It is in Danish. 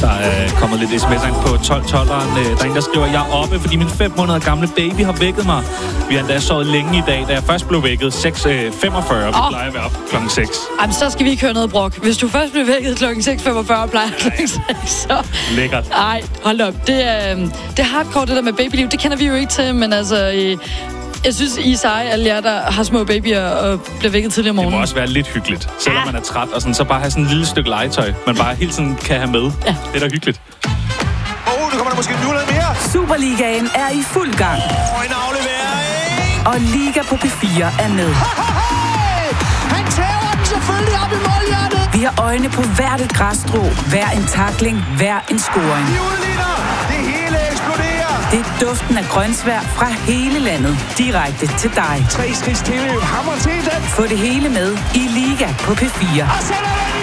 Der er kommet lidt sms'er på 12-12'eren. Der er en, der skriver, jeg er oppe, fordi min 5 måneder gamle baby har vækket mig. Vi har endda sovet længe i dag, da jeg først blev vækket 6:45. Vi plejer at være op klokken 6. Jamen, så skal vi ikke høre noget brok. Hvis du først bliver vækket klokken 6:45 plejer klokken 6, så... Lækkert. Nej, hold op. Det er hardcore, det der med babyliv. Det kender vi jo ikke til, men altså... Jeg synes, I seje, alle jer, der har små babyer og bliver vækket tidligere om morgenen. Det må også være lidt hyggeligt, selvom man er træt, og sådan, så bare have sådan et lille stykke legetøj, man bare hele tiden kan have med. Ja. Det er da hyggeligt. Nu kommer der måske noget mere. Superligaen er i fuld gang. En aflevering. Og Liga på P4 er med. Han tager den selvfølgelig op i målhjertet. Vi har øjne på hvert et græsstrå, hver en tackling, hver en scoring. De udligner. Det hele eksploderer. Det er duften af grønsvær fra hele landet, direkte til dig. 3 skridt til, hammer til den. Få det hele med i Liga på P4. Og sætter den